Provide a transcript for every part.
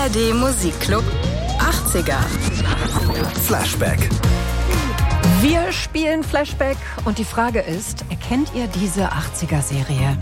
ARD Musikclub 80er. Flashback. Wir spielen Flashback und die Frage ist, erkennt ihr diese 80er-Serie?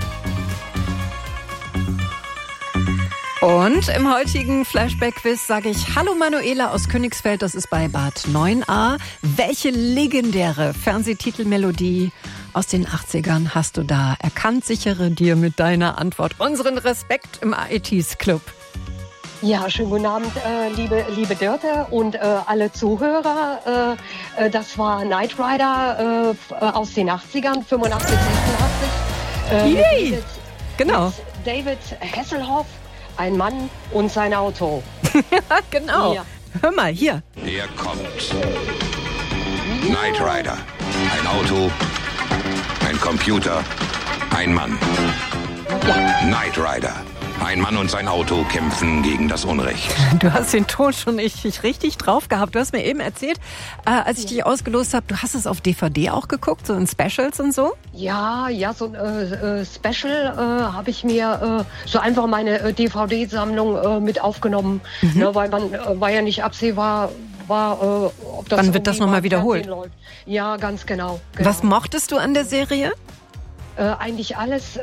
Und im heutigen Flashback-Quiz sage ich Hallo Manuela aus Königsfeld, das ist bei Bad 9a. Welche legendäre Fernsehtitelmelodie aus den 80ern hast du da erkannt? Sichere dir mit deiner Antwort unseren Respekt im AETs-Club. Ja, schönen guten Abend, liebe Dörte und alle Zuhörer. Das war Knight Rider aus den 80ern, 85, 86. Yay! Genau. David Hasselhoff, ein Mann und sein Auto. Ja, genau. Ja. Hör mal, hier. Er kommt. Knight Rider. Ein Auto, ein Computer, ein Mann. Ja. Knight Rider. Ein Mann und sein Auto kämpfen gegen das Unrecht. Du hast den Ton schon richtig drauf gehabt. Du hast mir eben erzählt, als ich dich ausgelost habe, du hast es auf DVD auch geguckt, so in Specials und so? Ja, so ein Special habe ich mir so einfach meine DVD-Sammlung mit aufgenommen, ne, weil man war ja nicht absehbar, ob das. Wann wird das nochmal wiederholt? Ja, ganz genau. Was mochtest du an der Serie? Eigentlich alles,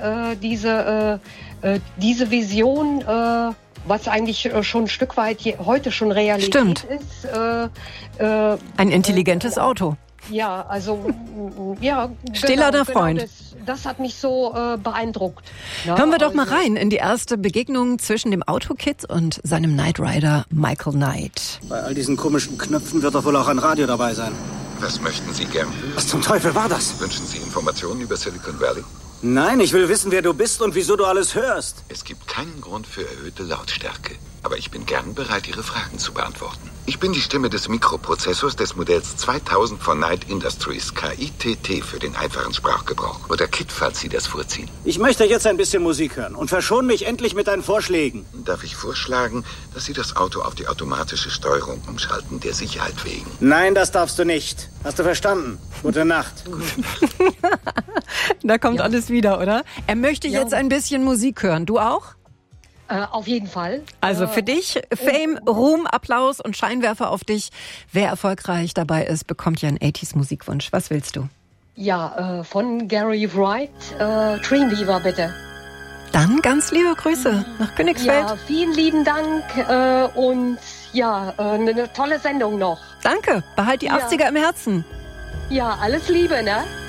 diese Vision, was eigentlich schon ein Stück weit heute schon Realität ist. Ein intelligentes Auto. Ja, also, ja. Stählerner Freund. Das hat mich so beeindruckt. Ja, hören wir doch mal rein in die erste Begegnung zwischen dem Autokid und seinem Knight Rider Michael Knight. Bei all diesen komischen Knöpfen wird doch wohl auch ein Radio dabei sein. Was möchten Sie gern? Was zum Teufel war das? Wünschen Sie Informationen über Silicon Valley? Nein, ich will wissen, wer du bist und wieso du alles hörst. Es gibt keinen Grund für erhöhte Lautstärke. Aber ich bin gern bereit, Ihre Fragen zu beantworten. Ich bin die Stimme des Mikroprozessors des Modells 2000 von Knight Industries, KITT für den einfachen Sprachgebrauch. Oder KIT, falls Sie das vorziehen. Ich möchte jetzt ein bisschen Musik hören und verschone mich endlich mit deinen Vorschlägen. Darf ich vorschlagen, dass Sie das Auto auf die automatische Steuerung umschalten, der Sicherheit wegen? Nein, das darfst du nicht. Hast du verstanden? Gute Nacht. Da kommt alles wieder, oder? Er möchte jetzt ein bisschen Musik hören. Du auch? Auf jeden Fall. Also für dich Fame, Ruhm, Applaus und Scheinwerfer auf dich. Wer erfolgreich dabei ist, bekommt ja einen 80s Musikwunsch. Was willst du? Ja, von Gary Wright, Dreamweaver bitte. Dann ganz liebe Grüße nach Königsfeld. Ja, vielen lieben Dank und ja, eine tolle Sendung noch. Danke, behalt die 80er im Herzen. Ja, alles Liebe, ne?